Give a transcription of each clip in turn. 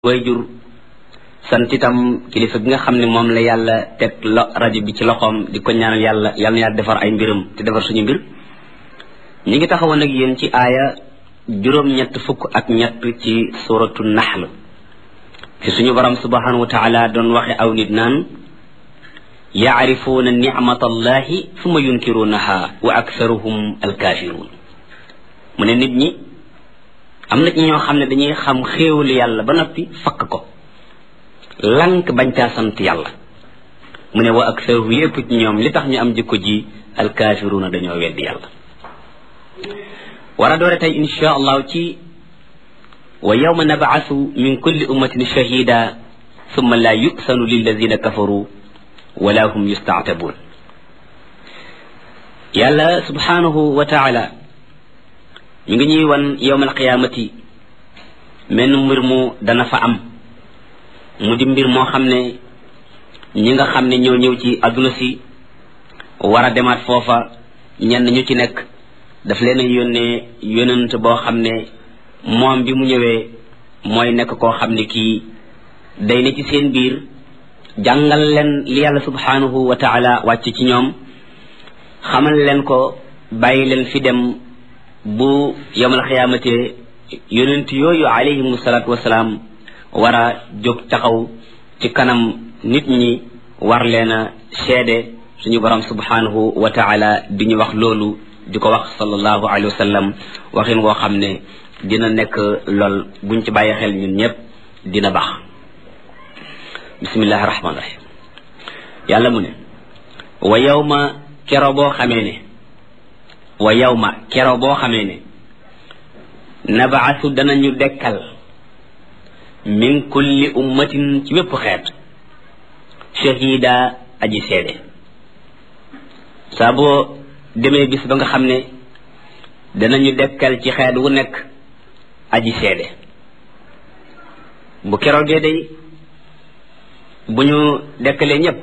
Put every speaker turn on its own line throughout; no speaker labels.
wayjur sant itam kilifa gi nga xam ne moom la yàlla teg rajo bi ci loxoom di ko ñaanal yàlla yal na yàlla defar ay mbiram te defar suñu mbir ñi ngi taxawoon ak yéen ci aaya juróom-ñett fukk ak ñett ci suratu nahl fi suñu borom subhanahu wa taala doon waxe aw nit naan yaarifuuna nicmata allahi summa yunkirunaha wa aktharuhum alkafirun mu ne nit ñi am na ci ñoo xam ne dañuy xam xéewalu yàlla ba noppi fakk ko lank bañ caa sant yàlla mu ne wa aktharuhum lépp ci ñoom li tax ñu am jikko ji alkafiruna dañoo weddi yàlla war a doore tey insha allahu ci wa yawma nab'athu min kulli ummatin shahida thumma la yu'sanu lilladhina kafaru wala hum yusta'tabun yàlla subhanahu wa ta'ala mi ngi ñuy wan yawmal qiyaamati menn mbir mu dana fa am mu di mbir moo xam ne ñi nga xam ne ñoo ñëw ci adduna si war a demaat foofa ñenn ñu ci nekk daf leen a yónnee yonent boo xam ne moom bi mu ñëwee mooy nekk koo xam ne kii day ne ci seen biir jàngal leen li yàlla subhanahu wa taala wàcc ci ñoom xamal leen ko bàyyi leen fi dem bu yawmal xiyaamate yonent yooyu alayhimu salaatu wasalaam war a jóg taxaw ci kanam nit ñi war leen a seede suñu borom subhanahu wa taala di ñu wax loolu di ko wax sallallahu alayhi wa sallam waxin woo xam ne dina nekk lool buñ ci bàyyi xel ñun ñëpp dina baax bismillahi rahmaani rahim yàlla mu ne wa yawma kero boo xamee ne wa yawma kero boo xamee ne nabaasu danañu dekkal min kulli ummatin ci wépp xeet shahida aji seede saa boo demee bis ba nga xam ne danañu dekkal ci xeet wu nekk aji seede bu keroogee day bu ñu dekkalee ñépp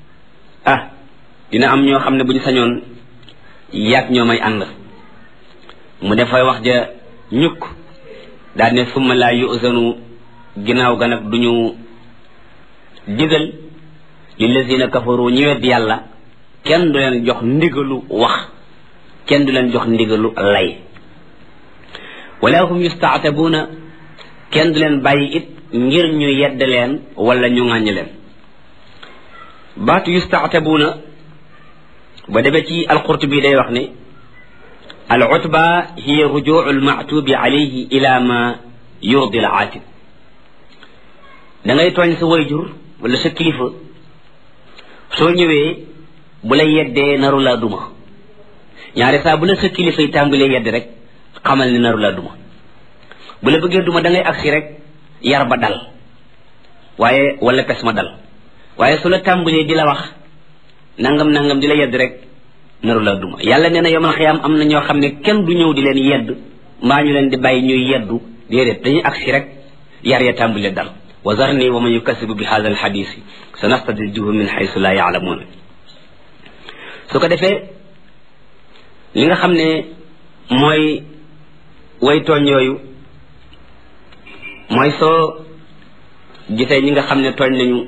dina am ñoo xam ne bu ñu sañoon yàgg ñoo may ànd mu defay wax ja ñukk daal ne summa laa yu'zanu ginnaaw ga nag duñu digal lillazina kafaru ñi wedd yàlla kenn du leen jox ndigalu wax kenn du leen jox ndigalu lay wala hum yusta'tabuna kenn du leen bàyyi it ngir ñu yedd leen wala ñu ŋàññ leen baatu yusta'tabuna ba demee ci alqurtubi day wax ne al utba hiya rujuu al ma'tubi alayhi ila ma yurdi al aatib da ngay tooñ sa wayjur wala sa kilifa soo ñëwee bu la yeddee naru laa duma ñaari saa bu la sa kilifa yi tàmbalee yedd rek xamal ne naru laa duma bu la bëggee duma da ngay agsi rek yar ba dal waaye wala pes ma dal waaye su la tàmbalee di la wax nangam di la yedd rek naru laa duma yàlla nee na yawmal xiyaam am na ñoo xam ne kenn du ñëw di leen yedd mbaa ñu leen di bàyyi ñuy yeddu déedéet dañuy agsi rek yar ya tàmbalee dal wa zarni wa man yukasibu bi hada al hadisi sanastadrijuhum min haythu la ya'lamun su ko defee li nga xam ne mooy way tooñ yooyu mooy soo gisee ñi nga xam ne tooñ nañu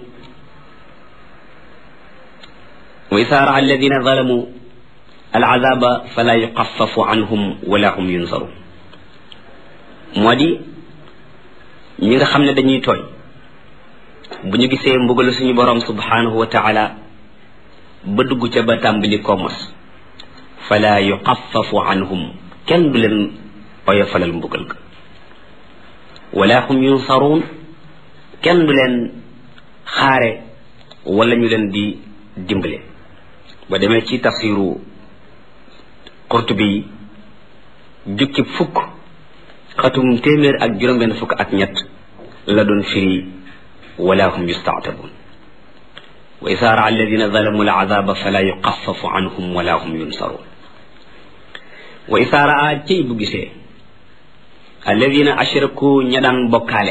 wa isaa raa alladina zalamu al azaba fala yuxaffafu anhum wala hum yunsaru moo di ñi nga xam ne dañuy tooñ bu ñu gisee mbugalu suñu borom subhanahu wa taala ba dugg ca ba tàmbali ko mos fala yuxaffafu anhum kenn du leen oyofalal mbugal ga wala hum yunsaruun kenn du leen xaare wala ñu leen di dimbale ba demee ci tafsiru Qurtubi jukki fukk xatum téeméer ak juróom-benn fukk ak ñett la doon firi wala hum yusta'tabun wa isaa raa alladina zalamu al azaba fala yuxaffafu anhum wala hum yunsarun wa isaa raa cey bu gisee alladina ashraku ña daan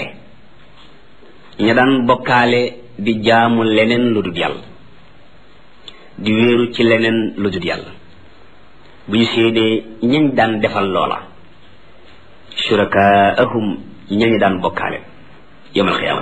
bokkaale di jaamu leneen lu dul yàlla di wéeru ci leneen lu dul yàlla bu ñu séenee ñañ daan defal loola shurakaahum ñañu daan bokkaale yawmal qiyaama